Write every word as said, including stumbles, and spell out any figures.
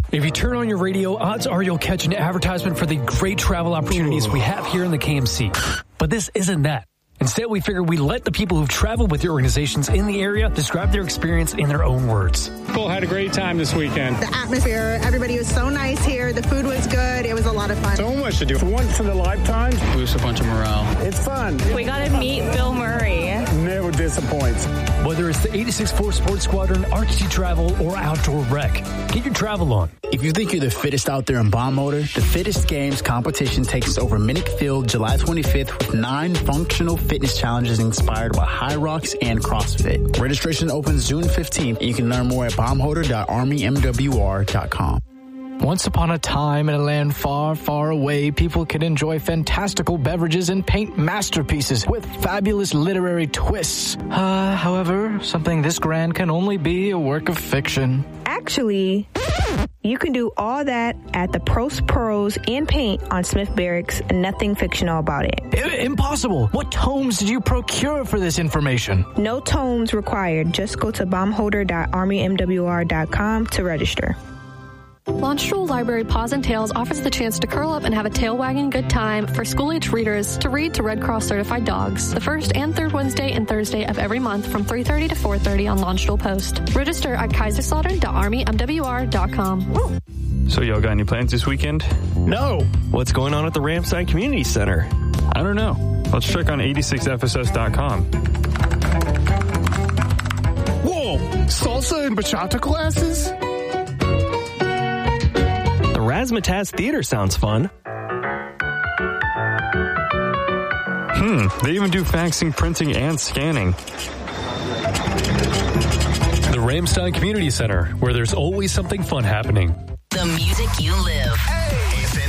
If you turn on your radio, odds are you'll catch an advertisement for the great travel opportunities we have here in the K M C. But this isn't that. Instead, we figured we'd let the people who've traveled with your organizations in the area describe their experience in their own words. People had a great time this weekend. The atmosphere, everybody was so nice here. The food was good. It was a lot of fun. So much to do. Once in a lifetime. Boost a bunch of morale. It's fun. We got to meet Bill Murray. Never disappoints. Whether it's the eighty-six Ford Sports Squadron, R T T Travel, or Outdoor Rec, get your travel on. If you think you're the fittest out there in Bomb Motor, the Fittest Games competition takes over Minnick Field July twenty-fifth with nine functional fitness challenges inspired by High Rocks and CrossFit. Registration opens June fifteenth, and you can learn more at bombholder dot army m w r dot com. Once upon a time in a land far, far away, people could enjoy fantastical beverages and paint masterpieces with fabulous literary twists. Uh, however, something this grand can only be a work of fiction. Actually, you can do all that at the Pros Pros and Paint on Smith Barracks. Nothing fictional about it. I- impossible. What tomes did you procure for this information? No tomes required. Just go to bombholder dot army m w r dot com to register. Launchtrol Library Paws and Tails offers the chance to curl up and have a tail-wagging good time for school-age readers to read to Red Cross certified dogs the first and third Wednesday and Thursday of every month from three thirty to four thirty on Launchtrol Post. Register at kaiserslautern dot army m w r dot com. So y'all got any plans this weekend? No. What's going on at the Ramstein Community Center? I don't know. Let's check on eighty-six f s s dot com. Whoa! Salsa and bachata classes? The Razzmatazz Theater sounds fun. Hmm, they even do faxing, printing, and scanning. The Ramstein Community Center, where there's always something fun happening. The music you live. Hey.